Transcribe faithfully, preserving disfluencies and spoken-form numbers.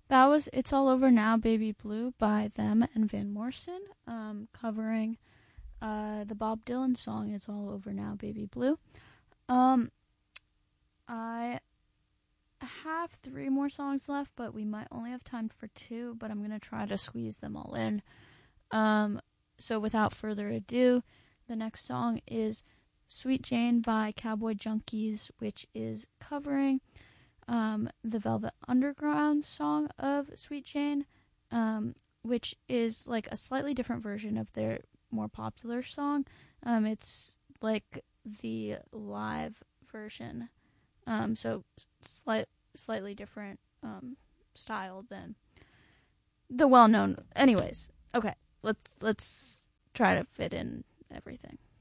That was It's All Over Now, Baby Blue by them and Van Morrison, um, covering uh, the Bob Dylan song It's All Over Now, Baby Blue. Um, I have three more songs left, but we might only have time for two, but I'm going to try to squeeze them all in. Um, so without further ado, the next song is Sweet Jane by Cowboy Junkies, which is covering um, the Velvet Underground song of Sweet Jane, um, which is like a slightly different version of their more popular song. Um, it's like the live version, um, so slight, slightly different um, style than the well-known. Anyways, okay, let's let's try to fit in everything.